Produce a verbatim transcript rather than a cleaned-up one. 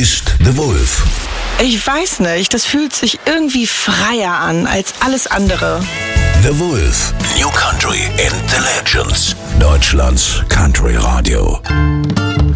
ist The Wolf. Ich weiß nicht, das fühlt sich irgendwie freier an als alles andere. The Wolf. New Country and the Legends. Deutschlands Country Radio.